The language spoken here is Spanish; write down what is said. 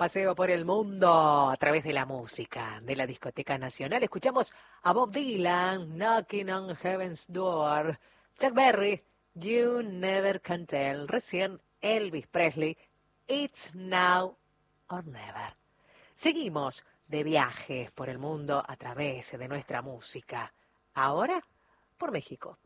paseo por el mundo a través de la música de la Discoteca Nacional. Escuchamos a Bob Dylan, Knocking on Heaven's Door, Chuck Berry, You Never Can Tell, recién Elvis Presley, It's Now or Never. Seguimos de viajes por el mundo a través de nuestra música. Ahora por México.